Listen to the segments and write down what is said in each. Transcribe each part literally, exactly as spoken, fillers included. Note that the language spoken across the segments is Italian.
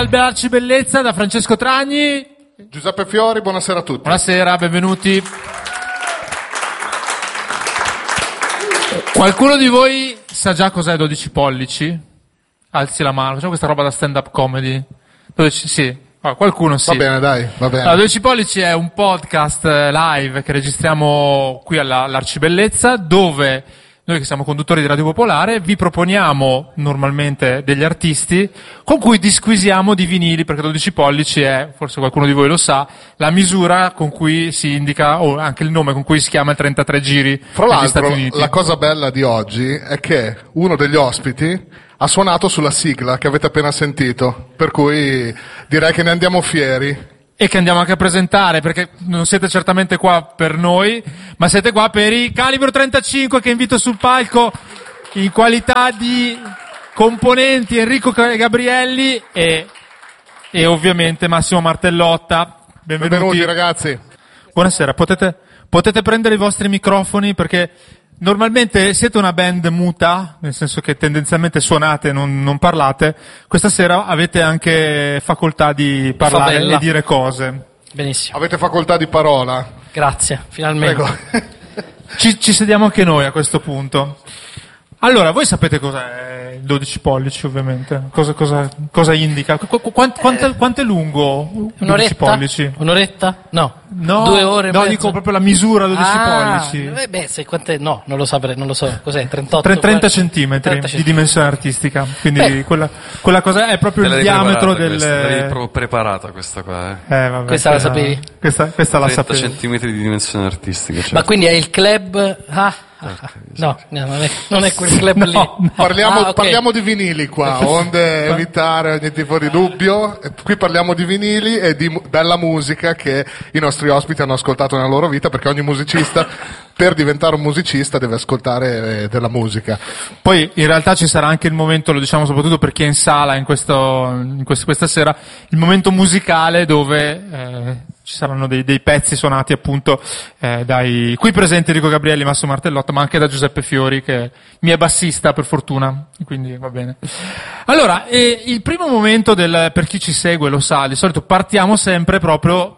Alberci Bellezza da Francesco Tragni. Giuseppe Fiori, buonasera a tutti. Buonasera, benvenuti. Qualcuno di voi sa già cos'è dodici pollici? Alzi la mano, facciamo questa roba da stand-up comedy. dodici, sì, oh, qualcuno sì. Va bene, dai, va bene. Allora, dodici pollici è un podcast live che registriamo qui alla, all'Arcibellezza, dove noi che siamo conduttori di Radio Popolare vi proponiamo normalmente degli artisti con cui disquisiamo di vinili, perché dodici pollici è, forse qualcuno di voi lo sa, la misura con cui si indica, o anche il nome con cui si chiama il trentatré giri Fra negli l'altro, Stati Uniti. la cosa bella di oggi è che uno degli ospiti ha suonato sulla sigla che avete appena sentito, per cui direi che ne andiamo fieri. E che andiamo anche a presentare, perché non siete certamente qua per noi, ma siete qua per i Calibro trentacinque, che invito sul palco in qualità di componenti Enrico Gabrielli e, e ovviamente Massimo Martellotta. Benvenuti. Benvenuti ragazzi. Buonasera, potete, potete prendere i vostri microfoni, perché normalmente siete una band muta, nel senso che tendenzialmente suonate e non, non parlate. Questa sera avete anche facoltà di parlare Favella. e dire cose. Benissimo. Avete facoltà di parola. Grazie, finalmente. Prego. Ci, ci sediamo anche noi a questo punto. Allora, voi sapete cos'è il dodici pollici, ovviamente? Cosa, cosa, cosa indica? Qu- qu- quant, quanto, quanto è lungo dodici Un'oretta? pollici? Un'oretta? No. No, Due ore e no, mezza? dico proprio la misura dodici ah, pollici. eh beh, se quante, no, non lo saprei, non lo so. Cos'è? trentotto? trenta quaranta? centimetri trenta di centimetri. dimensione artistica. Quindi Beh. quella, quella cosa è proprio il diametro del... Questa, l'avevi proprio preparata questa qua, eh. Eh, vabbè, Questa la sapevi? Questa, questa la trenta sapevo. centimetri di dimensione artistica. Certo. Ma quindi è il club... Ah, ah, ah. No, no, non è, non è quel club No, lì. no. Parliamo, Ah, ok. parliamo di vinili qua, onde evitare ogni tipo di dubbio. E qui parliamo di vinili e di mu- bella musica che i nostri ospiti hanno ascoltato nella loro vita, perché ogni musicista, per diventare un musicista, deve ascoltare eh, della musica. Poi in realtà ci sarà anche il momento, lo diciamo soprattutto per chi è in sala in, questo, in quest- questa sera, il momento musicale dove eh, ci saranno dei, dei pezzi suonati appunto eh, dai qui presenti Enrico Gabrielli, Massimo Martellotta, ma anche da Giuseppe Fiori, che mi è bassista per fortuna, quindi va bene. Allora, eh, il primo momento del, per chi ci segue lo sa, di solito partiamo sempre proprio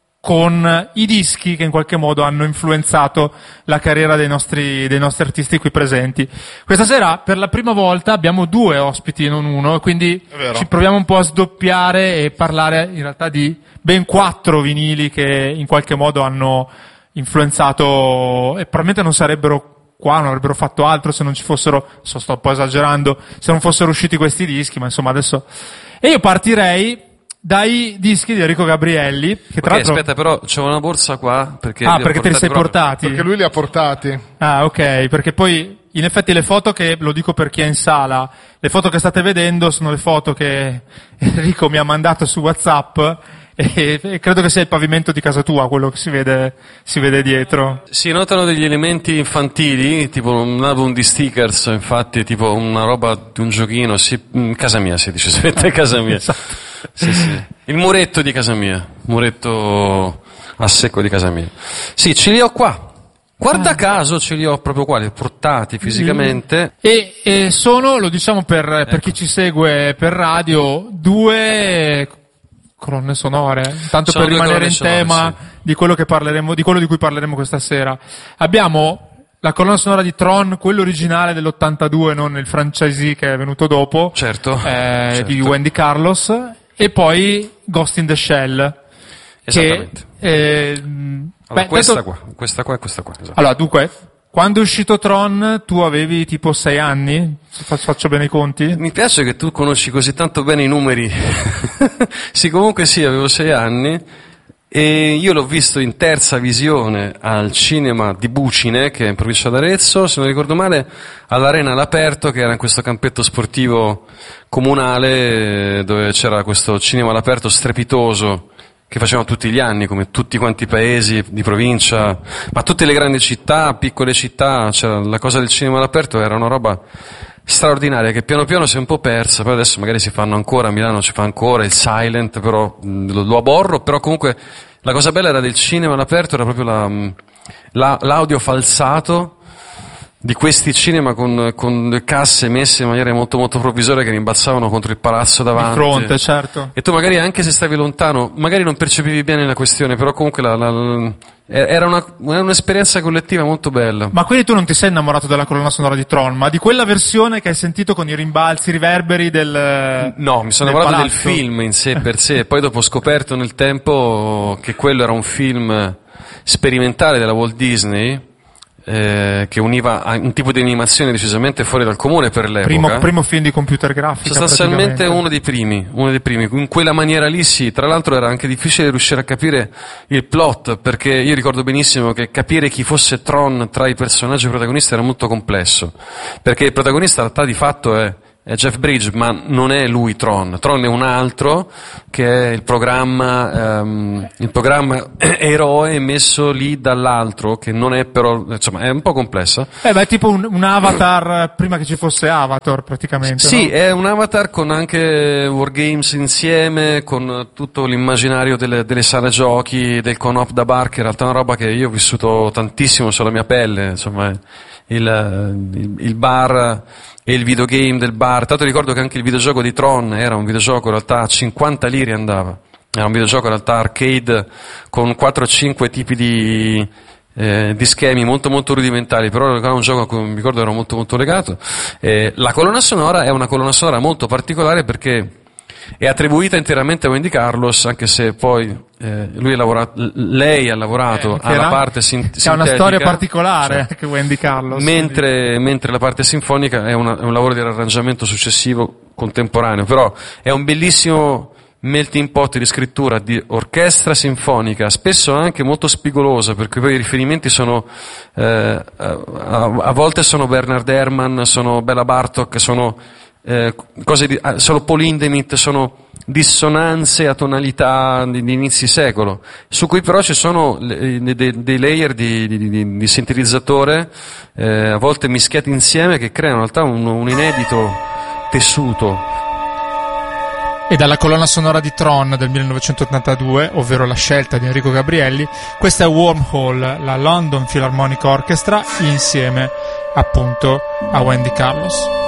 con i dischi che in qualche modo hanno influenzato la carriera dei nostri, dei nostri artisti qui presenti. Questa sera per la prima volta abbiamo due ospiti, non uno, quindi vero. ci proviamo un po' a sdoppiare e parlare in realtà di ben quattro vinili che in qualche modo hanno influenzato, e probabilmente non sarebbero qua, non avrebbero fatto altro se non ci fossero, so, sto un po' esagerando, se non fossero usciti questi dischi, ma insomma adesso... E io partirei dai dischi di Enrico Gabrielli, che tra Ok, l'altro... aspetta, però c'è una borsa qua perché Ah, li ho perché te li sei proprio. portati? Perché lui li ha portati. Ah, ok, perché poi in effetti le foto che, lo dico per chi è in sala, le foto che state vedendo sono le foto che Enrico mi ha mandato su WhatsApp e, e credo che sia il pavimento di casa tua quello che si vede, si vede dietro. Si notano degli elementi infantili, tipo un album di stickers, infatti, tipo una roba di un giochino, sì, in casa mia si dice, si mette a casa mia. Esatto. Sì, sì. Il muretto di casa mia, muretto a secco di casa mia. Sì, ce li ho qua. Guarda Ah. caso ce li ho proprio qua, li ho portati fisicamente. E, e sono, lo diciamo per, per chi ci segue per radio, due colonne sonore, tanto Sono per due rimanere in colonne sonore, tema di quello che parleremo, di quello di cui parleremo questa sera. Abbiamo la colonna sonora di Tron, quello originale dell'ottantadue, non il franchisee che è venuto dopo, Certo, eh, certo. di Wendy Carlos, e poi Ghost in the Shell. Esattamente. Che, eh, Allora, beh, questa tanto- qua, questa qua e questa qua. Esatto. allora, dunque, quando è uscito Tron, tu avevi tipo sei anni? Fa- Faccio bene i conti? Mi piace che tu conosci così tanto bene i numeri. Sì, comunque sì, avevo sei anni e io l'ho visto in terza visione al cinema di Bucine, che è in provincia d'Arezzo, se non ricordo male, all'Arena all'aperto, che era in questo campetto sportivo comunale, eh, dove c'era questo cinema all'aperto strepitoso che facevano tutti gli anni, come tutti quanti i paesi di provincia, ma tutte le grandi città, piccole città, c'era la cosa del cinema all'aperto, era una roba straordinaria che piano piano si è un po' persa, poi adesso magari si fanno ancora, a Milano ci fa ancora il silent, però mh, lo, lo aborro, però comunque la cosa bella era del cinema all'aperto, era proprio la, mh, la, l'audio falsato di questi cinema con, con le casse messe in maniera molto molto provvisoria che rimbalzavano contro il palazzo davanti. Di fronte, certo. E tu magari, anche se stavi lontano, magari non percepivi bene la questione, però comunque la, la, la, era una, era un'esperienza collettiva molto bella. Ma quindi tu non ti sei innamorato della colonna sonora di Tron, ma di quella versione che hai sentito con i rimbalzi, i riverberi del No, mi sono del innamorato del palazzo? film in sé per sé, poi dopo ho scoperto nel tempo che quello era un film sperimentale della Walt Disney, Eh, che univa a un tipo di animazione decisamente fuori dal comune per l'epoca. Primo, primo film di computer grafica. Sostanzialmente uno dei primi, uno dei primi. In quella maniera lì sì, tra l'altro era anche difficile riuscire a capire il plot, perché io ricordo benissimo che capire chi fosse Tron tra i personaggi protagonisti era molto complesso, perché il protagonista in realtà di fatto è è Jeff Bridges, ma non è lui Tron. Tron è un altro, che è il programma, um, il programma eroe messo lì dall'altro, che non è però, insomma, è un po' complessa. Eh beh, è tipo un, un avatar prima che ci fosse Avatar, praticamente. Sì, no? È un avatar con anche wargames insieme, con tutto l'immaginario delle, delle sale giochi, del con-op da bar, che in realtà è una roba che io ho vissuto tantissimo sulla mia pelle, insomma, il, il, il bar e il videogame del bar. Tanto ricordo che anche il videogioco di Tron era un videogioco in realtà a cinquanta lire andava, era un videogioco in realtà arcade con quattro o cinque tipi di, eh, di schemi molto molto rudimentali, però era un gioco a cui mi ricordo ero molto molto legato. Eh, la colonna sonora è una colonna sonora molto particolare perché è attribuita interamente a Wendy Carlos, anche se poi eh, lui ha lavorato, lei ha lavorato eh, alla era, parte sin- che ha una storia particolare, cioè, anche Wendy Carlos. Mentre, mentre la parte sinfonica è, una, è un lavoro di arrangiamento successivo contemporaneo, però è un bellissimo melting pot di scrittura di orchestra sinfonica, spesso anche molto spigolosa, perché poi i riferimenti sono eh, a, a volte sono Bernard Herrmann, sono Bela Bartok, sono Eh, cose di, sono Paul Hindemith, sono dissonanze a tonalità di, di inizi secolo, su cui però ci sono le, de, de, dei layer di, di, di, di sintetizzatore eh, a volte mischiati insieme che creano in realtà un, un inedito tessuto. E dalla colonna sonora di Tron del millenovecentottantadue, ovvero la scelta di Enrico Gabrielli, questa è Wormhole, la London Philharmonic Orchestra, insieme appunto a Wendy Carlos.